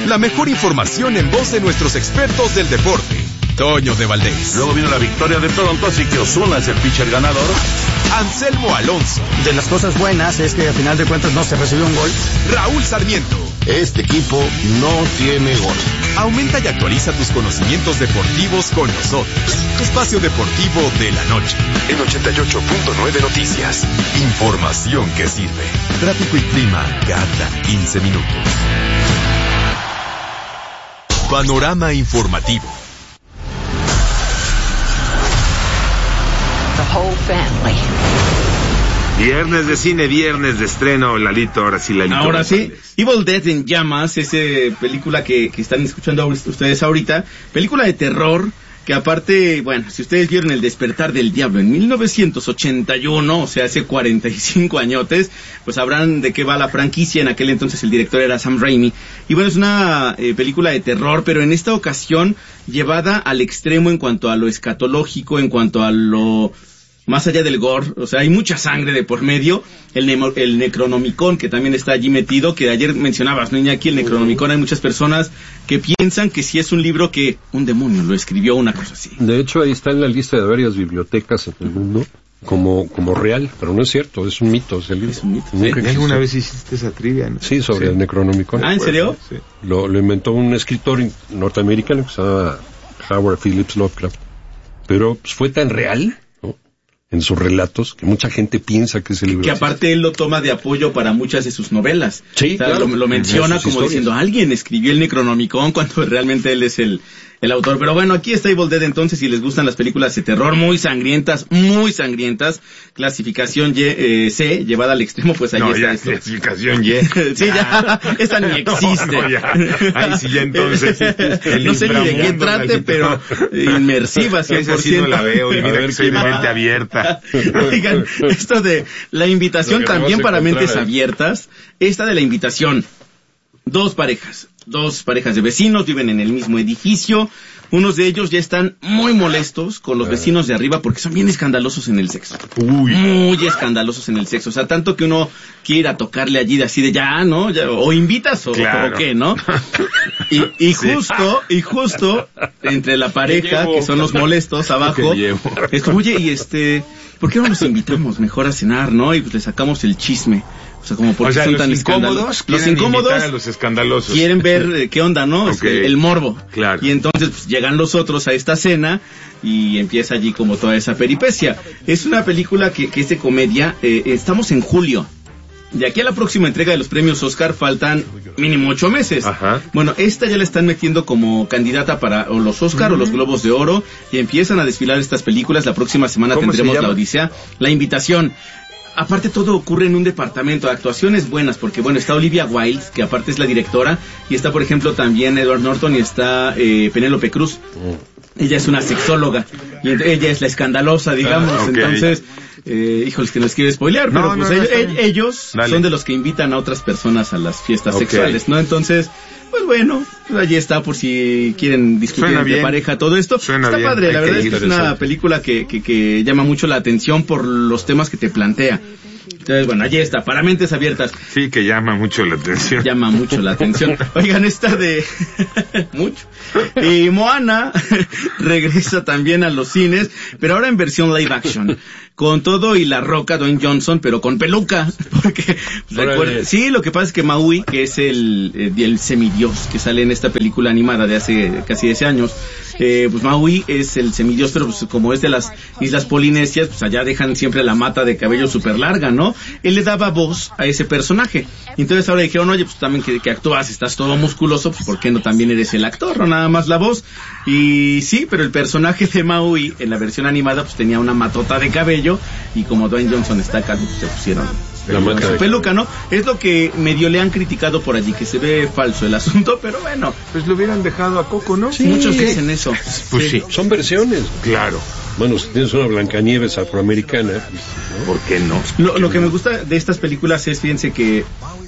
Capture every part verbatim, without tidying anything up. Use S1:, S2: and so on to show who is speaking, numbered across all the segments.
S1: La mejor información en voz de nuestros expertos del deporte. Toño de Valdés.
S2: Luego vino la victoria de Toronto, así que Ozuna es el pitcher ganador.
S1: Anselmo Alonso.
S3: De las cosas buenas es que al final de cuentas no se recibió un gol.
S1: Raúl Sarmiento.
S4: Este equipo no tiene gol.
S1: Aumenta y actualiza tus conocimientos deportivos con nosotros. Espacio Deportivo de la Noche. En ochenta y ocho punto nueve Noticias. Información que sirve. Tráfico y clima cada quince minutos. Panorama informativo.
S5: The whole family.
S6: Viernes de cine, viernes de estreno, Lalito, ahora sí, Lalito.
S7: Ahora sí, Evil Dead en Llamas, esa película que, que están escuchando ustedes ahorita, película de terror, que aparte, bueno, si ustedes vieron El Despertar del Diablo en mil novecientos ochenta y uno, o sea, hace cuarenta y cinco añotes, pues sabrán de qué va la franquicia. En aquel entonces el director era Sam Raimi. Y bueno, es una eh, película de terror, pero en esta ocasión llevada al extremo en cuanto a lo escatológico, en cuanto a lo... más allá del gore, o sea, hay mucha sangre de por medio. El, nemo, el Necronomicon, que también está allí metido, que ayer mencionabas, ¿no, Iñaki? El Necronomicon, hay muchas personas que piensan que si es un libro que un demonio lo escribió, una cosa así.
S8: De hecho, ahí está en la lista de varias bibliotecas en el mundo, como como real, pero no es cierto, es un mito. Es, el libro.
S7: Es un mito.
S6: ¿Sí? ¿Alguna vez hiciste esa trivia, no?
S8: Sí, sobre sí. el Necronomicon.
S7: Ah, ¿en serio?
S8: Sí. Lo, lo inventó un escritor norteamericano que se llama Howard Phillips Lovecraft, pero pues, fue tan real en sus relatos, que mucha gente piensa que es el libro.
S7: Que aparte él lo toma de apoyo para muchas de sus novelas.
S8: Sí,
S7: o sea,
S8: claro.
S7: Lo, lo menciona como historias. Diciendo, alguien escribió el Necronomicon, cuando realmente él es el, el autor. Pero bueno, aquí está Evil Dead entonces, si les gustan las películas de terror muy sangrientas, muy sangrientas, clasificación Y, eh, C, llevada al extremo, pues ahí
S6: no,
S7: está
S6: ya,
S7: esto.
S6: clasificación Y.
S7: Sí, ya, esta ni existe.
S6: No, no, ya. Ahí sí ya entonces.
S7: No sé ni de qué trate, pero inmersiva, cien por ciento.
S6: Esa sí no la veo, y mira que soy de mente abierta.
S7: Oigan, esto de la invitación también para mentes abiertas, esta de la invitación, dos parejas, dos parejas de vecinos viven en el mismo edificio, unos de ellos ya están muy molestos con los vecinos de arriba porque son bien escandalosos en el sexo.
S6: Uy.
S7: Muy escandalosos en el sexo, o sea, tanto que uno quiere ir a tocarle allí de así de ya, ¿no? Ya, o invitas o, claro. o qué, ¿no? Y, y justo, sí. y justo entre la pareja, que son los molestos abajo, es como, oye, y este, ¿por qué no los invitamos mejor a cenar, no? Y pues le sacamos el chisme. O sea, como porque
S6: o sea,
S7: son
S6: los
S7: tan
S6: incómodos,
S7: los incómodos
S6: a los escandalosos.
S7: Quieren ver eh, qué onda, ¿no? Okay. Este, el morbo.
S6: Claro.
S7: Y entonces pues, llegan los otros a esta cena y empieza allí como toda esa peripecia. Es una película que, que es de comedia. Eh, estamos en julio. De aquí a la próxima entrega de los premios Oscar faltan mínimo ocho meses.
S6: Ajá.
S7: Bueno, esta ya la están metiendo como candidata para o los Oscar uh-huh. o los Globos de Oro y empiezan a desfilar estas películas. La próxima semana tendremos La Odisea, La Invitación. Aparte todo ocurre en un departamento de actuaciones buenas, porque bueno, está Olivia Wilde, que aparte es la directora, y está por ejemplo también Edward Norton y está eh, Penélope Cruz. Ella es una sexóloga, y ella es la escandalosa, digamos, ah, okay. entonces, eh, híjoles que no les quiero spoilear, pero no, pues no, ellos, no, ellos son de los que invitan a otras personas a las fiestas okay. sexuales, ¿no? Entonces, pues bueno, pues allí está por si quieren discutir de pareja todo esto.
S6: Suena
S7: está
S6: bien.
S7: padre, la verdad es que es una película que, que, que llama mucho la atención por los temas que te plantea. Entonces, bueno, allí está, para mentes abiertas.
S6: Sí, que llama mucho la atención.
S7: Llama mucho la atención. Oigan, esta de... mucho. Y Moana regresa también a los cines, pero ahora en versión live action. Con todo y La Roca, Dwayne Johnson, pero con peluca. Porque, recuerda, sí, lo que pasa es que Maui, que es el, el semidios que sale en esta película animada de hace casi diez años, eh, pues Maui es el semidios, pero pues como es de las islas polinesias, pues allá dejan siempre la mata de cabello súper larga, ¿no? Él le daba voz a ese personaje. Entonces ahora dijeron, oye, pues también que, que actúas, estás todo musculoso, pues ¿por qué no también eres el actor, no nada más la voz? Y sí, pero el personaje de Maui en la versión animada pues tenía una matota de cabello, y como Dwayne Johnson está calvo, pues se pusieron la su peluca, ¿no? Es lo que medio le han criticado por allí, que se ve falso el asunto, pero bueno.
S6: Pues lo hubieran dejado a Coco, ¿no?
S7: Sí, muchos dicen eso.
S8: Pues sí. sí. Son versiones.
S6: Claro.
S8: Bueno, si tienes una Blancanieves afroamericana, ¿no?
S6: ¿Por qué no?
S7: Lo, lo que me gusta de estas películas es, fíjense que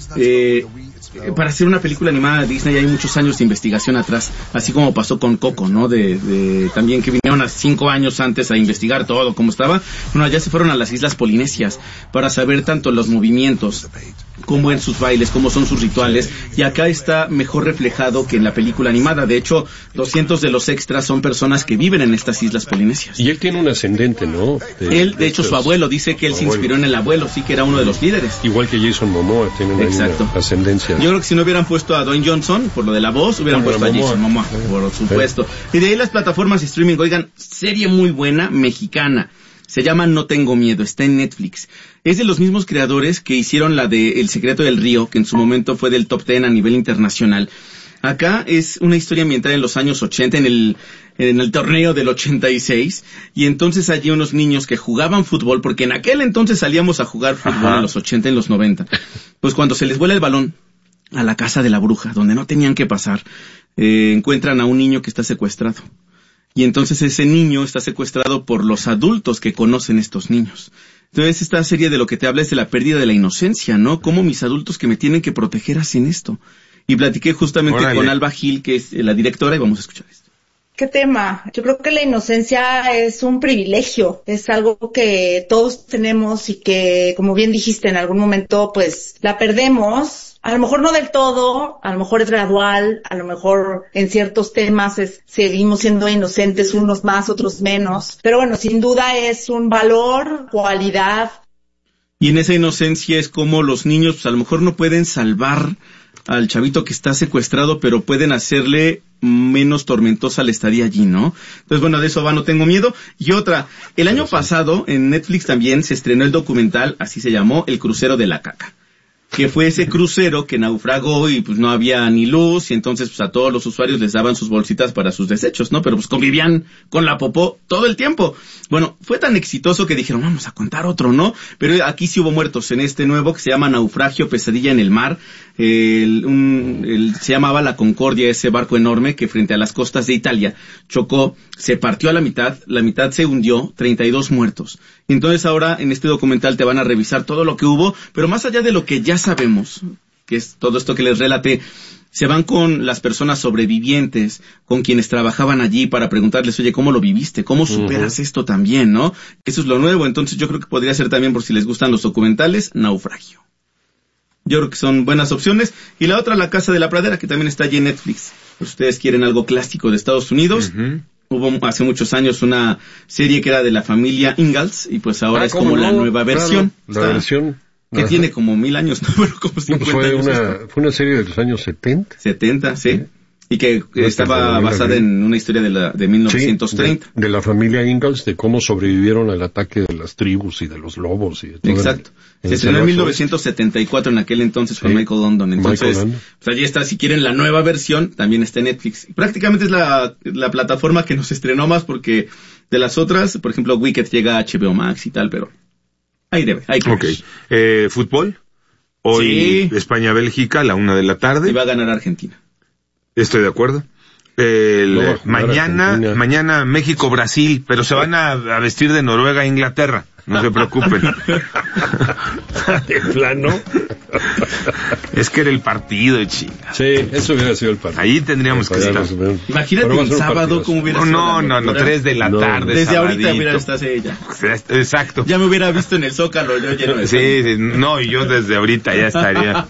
S7: eh, para hacer una película animada de Disney hay muchos años de investigación atrás, así como pasó con Coco, ¿no? De, de también que vinieron a cinco años antes a investigar todo cómo estaba. Bueno, ya se fueron a las islas polinesias para saber tanto los movimientos cómo en sus bailes, cómo son sus rituales, y acá está mejor reflejado que en la película animada. De hecho, doscientos de los extras son personas que viven en estas islas polinesias.
S8: Y él tiene un ascendente, ¿no?
S7: De, él, de, de hecho, su abuelo dice que él se inspiró en el abuelo, sí que era uno de los líderes.
S8: Igual que Jason Momoa, tienen ahí una ascendencia.
S7: Yo creo que si no hubieran puesto a Dwayne Johnson, por lo de la voz, hubieran puesto a Jason Momoa, por supuesto. Y de ahí las plataformas de streaming, oigan, serie muy buena, mexicana. Se llama No Tengo Miedo, está en Netflix. Es de los mismos creadores que hicieron la de El Secreto del Río, que en su momento fue del top diez a nivel internacional. Acá es una historia ambientada en los años ochenta, en el, en el torneo del ochenta y seis, y entonces allí unos niños que jugaban fútbol, porque en aquel entonces salíamos a jugar fútbol. Ajá. En los ochenta, en los noventa. Pues cuando se les vuela el balón a la casa de la bruja, donde no tenían que pasar, eh, encuentran a un niño que está secuestrado. Y entonces ese niño está secuestrado por los adultos que conocen estos niños. Entonces esta serie de lo que te habla es de la pérdida de la inocencia, ¿no? Cómo mis adultos que me tienen que proteger hacen esto. Y platiqué justamente Órale. con Alba Gil, que es la directora, y vamos a escuchar esto.
S5: ¿Qué tema? Yo creo que la inocencia es un privilegio, es algo que todos tenemos y que, como bien dijiste, en algún momento pues la perdemos. A lo mejor no del todo, a lo mejor es gradual, a lo mejor en ciertos temas es, seguimos siendo inocentes, unos más, otros menos. Pero bueno, sin duda es un valor, cualidad.
S7: Y en esa inocencia es como los niños, pues a lo mejor no pueden salvar al chavito que está secuestrado, pero pueden hacerle menos tormentosa la estadía allí, ¿no? Entonces, bueno, de eso va No Tengo Miedo. Y otra, el año pasado en Netflix también se estrenó el documental, así se llamó, El Crucero de la Caca, que fue ese crucero que naufragó y pues no había ni luz, y entonces pues a todos los usuarios les daban sus bolsitas para sus desechos, ¿no? Pero pues convivían con la popó todo el tiempo. Bueno, fue tan exitoso que dijeron, vamos a contar otro, ¿no? Pero aquí sí hubo muertos en este nuevo que se llama Naufragio, Pesadilla en el Mar. El, un, el, se llamaba la Concordia, ese barco enorme que frente a las costas de Italia chocó, se partió a la mitad, la mitad se hundió, treinta y dos muertos. Entonces ahora en este documental te van a revisar todo lo que hubo, pero más allá de lo que ya sabemos, que es todo esto que les relaté, se van con las personas sobrevivientes, con quienes trabajaban allí para preguntarles, oye, ¿cómo lo viviste? ¿Cómo superas uh-huh. esto también, no? Eso es lo nuevo, entonces yo creo que podría ser también, por si les gustan los documentales, Naufragio. Yo creo que son buenas opciones. Y la otra, La Casa de la Pradera, que también está allí en Netflix. Pues ustedes quieren algo clásico de Estados Unidos. Uh-huh. Hubo hace muchos años una serie que era de la familia Ingalls, y pues ahora ah, es como no? la nueva versión.
S8: Claro, la está, versión.
S7: Que Ajá. tiene como mil años, ¿no? Pero como cincuenta
S8: fue
S7: años.
S8: Una, fue una serie de los años setenta.
S7: setenta, sí. sí. Y que no estaba basada en una historia de la de mil novecientos treinta.
S8: Sí, de, de la familia Ingalls, de cómo sobrevivieron al ataque de las tribus y de los lobos. Y de todo.
S7: Exacto. El, Se estrenó en mil novecientos setenta y cuatro en aquel entonces sí. con Michael London. Entonces, Michael London. Pues allí está, si quieren la nueva versión, también está en Netflix. Prácticamente es la, la plataforma que nos estrenó más, porque de las otras, por ejemplo, Wicked llega a H B O Max y tal, pero ahí debe, hay que
S6: Ok. Eh, ¿Fútbol? Hoy sí. España-Bélgica a la una de la tarde.
S7: Y va a ganar Argentina.
S6: Estoy de acuerdo. El, no, mañana, mañana México-Brasil, pero se van a, a vestir de Noruega a Inglaterra. No se preocupen.
S8: ¿De plano?
S6: Es que era el partido, chinga.
S8: Sí, eso hubiera sido el partido.
S6: Ahí tendríamos que estar.
S7: Imagínate un sábado como hubiera sido.
S6: No, no, no, tres de la no, tarde.
S7: Desde
S6: sabadito.
S7: Ahorita hubiera estado ella.
S6: Exacto.
S7: Ya me hubiera visto en el Zócalo, yo lleno de
S6: Sí, sí, no, y yo desde ahorita ya estaría.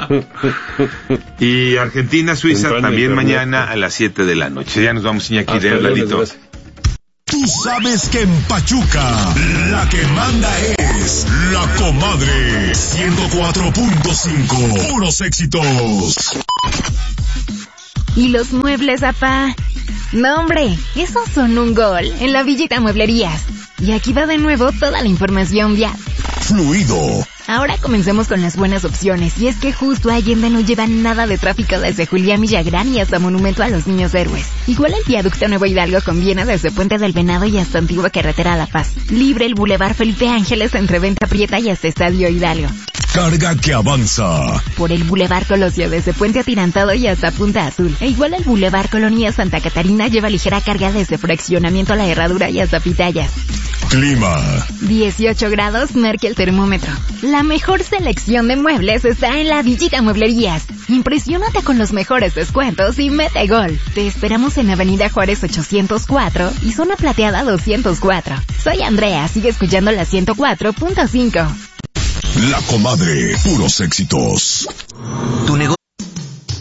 S6: Y Argentina-Suiza también mañana a las siete de la noche. Ya nos vamos, Iñaki, de ladito.
S1: Tú sabes que en Pachuca la que manda es La Comadre. ciento cuatro punto cinco. Puros éxitos.
S9: ¿Y los muebles, apá? No, hombre, esos son un gol en la Villita Mueblerías. Y aquí va de nuevo toda la información vial.
S1: Fluido.
S9: Ahora comencemos con las buenas opciones, y es que justo Allende no lleva nada de tráfico desde Julián Villagrán y hasta Monumento a los Niños Héroes. Igual el viaducto Nuevo Hidalgo conviene desde Puente del Venado y hasta Antigua Carretera a La Paz. Libre el Boulevard Felipe Ángeles entre Venta Prieta y hasta Estadio Hidalgo.
S1: Carga que avanza.
S9: Por el Boulevard Colosio desde Puente Atirantado y hasta Punta Azul. E igual el Boulevard Colonia Santa Catarina lleva ligera carga desde Fraccionamiento a La Herradura y hasta Pitayas.
S1: Clima.
S9: dieciocho grados marca el termómetro. La mejor selección de muebles está en la Villita Mueblerías. Impresiónate con los mejores descuentos y mete gol. Te esperamos en Avenida Juárez ochocientos cuatro y Zona Plateada doscientos cuatro. Soy Andrea, sigue escuchando la ciento cuatro punto cinco.
S1: La Comadre, puros éxitos.
S10: Tu negocio